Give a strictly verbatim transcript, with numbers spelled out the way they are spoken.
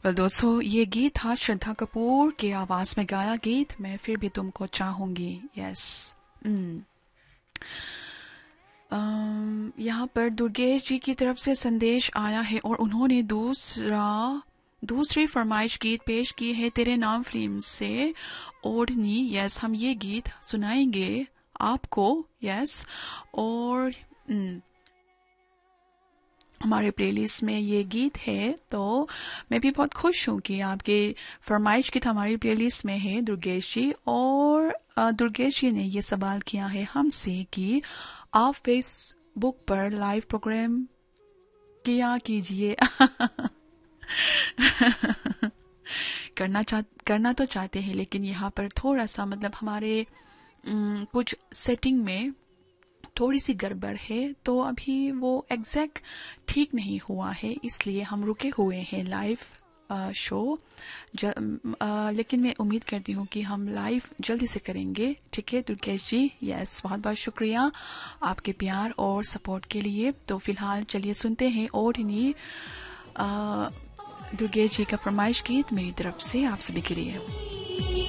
Well दोस्तों, ये गीत था श्रद्धा कपूर के आवाज में गाया गीत मैं फिर भी तुमको चाहूंगी। यस। यहाँ पर दुर्गेश जी की तरफ से संदेश आया है और उन्होंने दूसरा दूसरी फरमाइश गीत पेश की है तेरे नाम फिल्म से ओढ़नी। यस, हम ये गीत सुनाएंगे आपको। यस, और हम्म, हमारे प्लेलिस्ट में ये गीत है, तो मैं भी बहुत खुश हूँ कि आपके फरमाइश गीत हमारी प्लेलिस्ट में है दुर्गेश जी। और अ, दुर्गेश जी ने ये सवाल किया है हमसे कि आप फेसबुक पर लाइव प्रोग्राम किया कीजिए। करना चाह करना तो चाहते हैं, लेकिन यहाँ पर थोड़ा सा मतलब हमारे अम, कुछ सेटिंग में थोड़ी सी गड़बड़ है, तो अभी वो एग्जैक्ट ठीक नहीं हुआ है, इसलिए हम रुके हुए हैं लाइव अ, शो। ज, अ, लेकिन मैं उम्मीद करती हूँ कि हम लाइव जल्दी से करेंगे। ठीक है दुर्गेश जी। यस, बहुत बहुत शुक्रिया आपके प्यार और सपोर्ट के लिए। तो फिलहाल चलिए सुनते हैं और इन्हीं दुर्गेश जी का फरमाइश गीत मेरी तरफ से आप सभी के लिए।